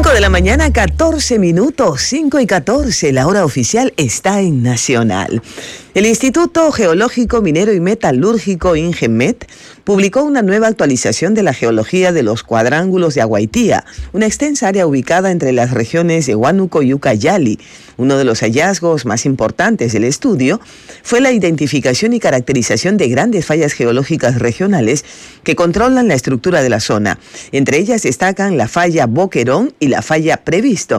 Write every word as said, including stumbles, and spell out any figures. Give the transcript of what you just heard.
cinco de la mañana, catorce minutos, cinco y catorce, la hora oficial está en Nacional. El Instituto Geológico, Minero y Metalúrgico INGEMET publicó una nueva actualización de la geología de los cuadrángulos de Aguaitía, una extensa área ubicada entre las regiones de Huánuco y Ucayali. Uno de los hallazgos más importantes del estudio fue la identificación y caracterización de grandes fallas geológicas regionales que controlan la estructura de la zona. Entre ellas destacan la falla Boquerón y la falla Previsto,